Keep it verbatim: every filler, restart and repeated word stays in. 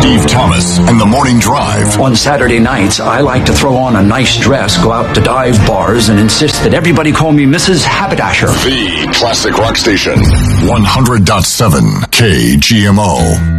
Steve Thomas and the Morning Drive. On Saturday nights, I like to throw on a nice dress, go out to dive bars, and insist that everybody call me Missus Haberdasher. The classic rock station. one hundred point seven K G M O.